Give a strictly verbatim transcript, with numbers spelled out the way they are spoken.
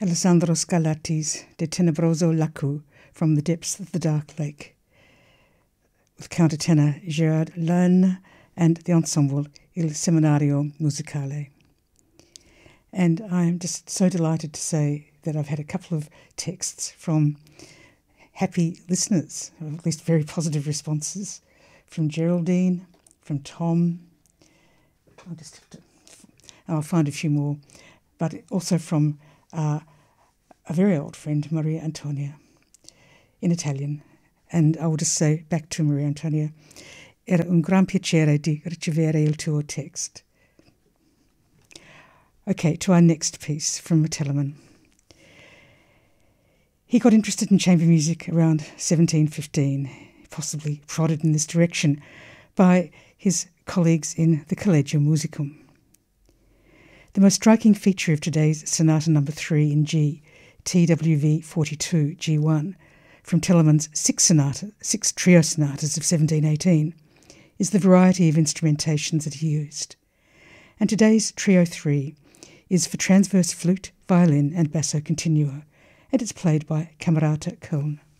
Alessandro Scarlatti's De Tenebroso Lacco, From the Depths of the Dark Lake, with countertenor Gerard Learn and the ensemble Il Seminario Musicale. And I'm just so delighted to say that I've had a couple of texts from happy listeners, or at least very positive responses, from Geraldine, from Tom. I'll just have to, I'll find a few more, but also from uh, a very old friend, Maria Antonia, in Italian. And I will just say back to Maria Antonia, era un gran piacere di ricevere il tuo text. Okay, to our next piece from Telemann. He got interested in chamber music around seventeen fifteen, possibly prodded in this direction by his colleagues in the Collegium Musicum. The most striking feature of today's Sonata Number three in G, T W V forty-two G one, from Telemann's six sonata, six trio sonatas of seventeen eighteen, is the variety of instrumentations that he used. And today's Trio three is for transverse flute, violin and basso continuo, and it's played by Camerata Köln.